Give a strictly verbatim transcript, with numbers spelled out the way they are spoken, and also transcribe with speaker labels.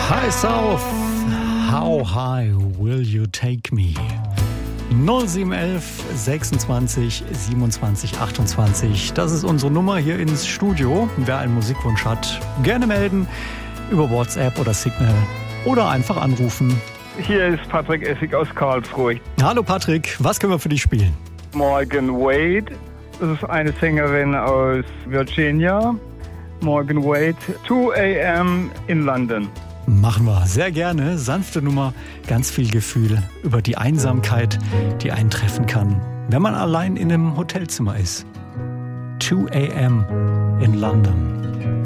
Speaker 1: High South, how high will you take me? null sieben eins eins sechsundzwanzig siebenundzwanzig achtundzwanzig. Das ist unsere Nummer hier ins Studio. Wer einen Musikwunsch hat, gerne melden über WhatsApp oder Signal oder einfach anrufen.
Speaker 2: Hier ist Patrick Essig aus Karlsruhe.
Speaker 1: Hallo Patrick, was können wir für dich spielen?
Speaker 2: Morgan Wade, das ist eine Sängerin aus Virginia. Morgan Wade, two a.m. in London.
Speaker 1: Machen wir sehr gerne. Sanfte Nummer, ganz viel Gefühl über die Einsamkeit, die einen treffen kann, wenn man allein in einem Hotelzimmer ist. two a.m. in London.